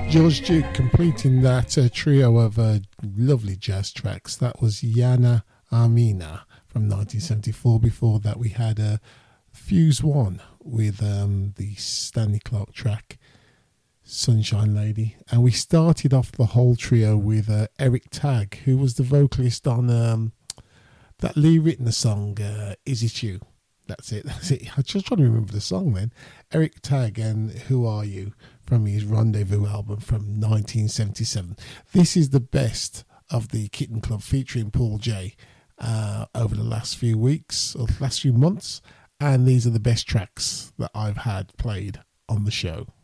George Duke completing that trio of lovely jazz tracks. That was Yana Amina from 1974. Before that, we had Fuse One with the Stanley Clarke track Sunshine Lady. And we started off the whole trio with Eric Tagg, who was the vocalist on that Lee Ritenour song, Is It You? That's it. I'm just trying to remember the song then. Eric Tagg and Who Are You from his Rendezvous album from 1977. This is the best of the Kitten Club featuring Paul J over the last few weeks or the last few months. And these are the best tracks that I've had played on the show.